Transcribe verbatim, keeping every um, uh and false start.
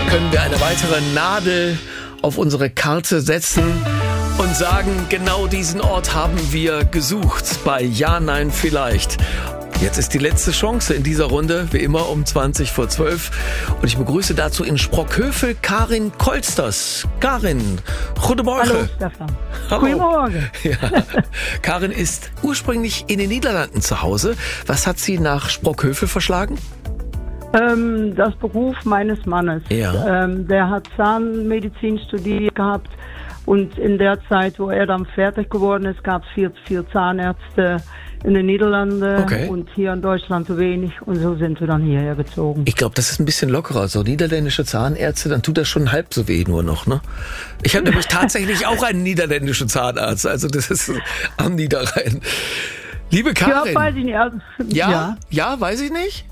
können wir eine weitere Nadel auf unsere Karte setzen und sagen, genau diesen Ort haben wir gesucht bei Ja, Nein, Vielleicht. Jetzt ist die letzte Chance in dieser Runde, wie immer um zwanzig vor zwölf. Und ich begrüße dazu in Sprockhövel Karin Kolsters. Karin, guten Morgen. Hallo, Stefan. Hallo. Guten Morgen. Ja. Karin ist ursprünglich in den Niederlanden zu Hause. Was hat sie nach Sprockhövel verschlagen? Ähm, das Beruf meines Mannes. Ja. Ähm, der hat Zahnmedizin studiert gehabt und in der Zeit, wo er dann fertig geworden ist, gab es vier, vier Zahnärzte in den Niederlanden Okay. und hier in Deutschland zu wenig und so sind wir dann hierher gezogen. Ich glaube, das ist ein bisschen lockerer. So niederländische Zahnärzte, dann tut das schon halb so weh nur noch, ne? Ich habe nämlich tatsächlich auch einen niederländischen Zahnarzt. Also das ist am Niederrhein. Liebe Karin. Ja, weiß ich nicht. Also, Ja, ja, weiß ich nicht.